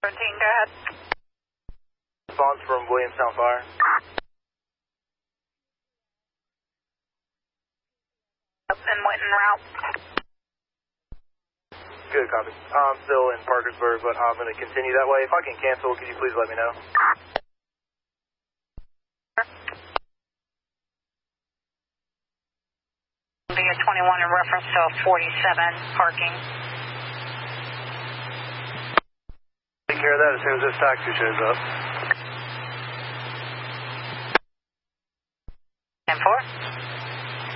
Go ahead. Response from Williamstown Fire. Up and Winton route. Good copy. I'm still in Parkersburg, but I'm going to continue that way. If I can cancel, could you please let me know? Via 21 in reference to 47 parking. Take care of that as soon as this taxi shows up.